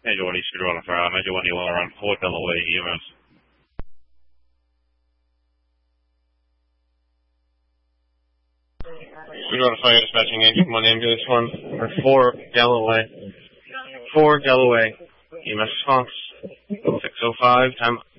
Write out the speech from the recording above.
Major 1 East Roller Fire, Major 1 Yellow around 4 Delaware EMS. Roller Fire dispatching agent 1 ambulance 1 for 4 Delaware. 4 Delaware EMS response. 605, time